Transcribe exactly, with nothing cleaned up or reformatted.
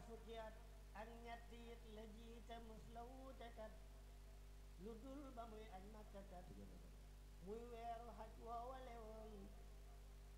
fukki at ak ñett it la jiite mus la wuute kat lu dul ba muy aj makka kat